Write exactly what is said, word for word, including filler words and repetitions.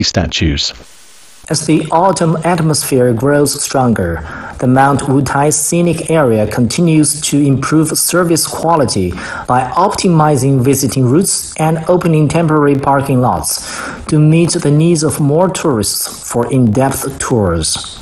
statues. As the autumn atmosphere grows stronger, the Mount Wutai scenic area continues to improve service quality by optimizing visiting routes and opening temporary parking lots to meet the needs of more tourists for in-depth tours.